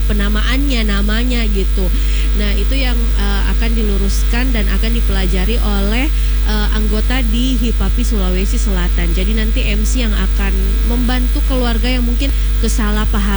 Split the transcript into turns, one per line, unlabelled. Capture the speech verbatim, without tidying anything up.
penamaannya, namanya gitu. Nah, itu yang uh, akan diluruskan dan akan dipelajari oleh uh, anggota di HIPAPI Sulawesi Selatan. Jadi nanti M C yang akan membantu keluarga yang mungkin kesalahpahaman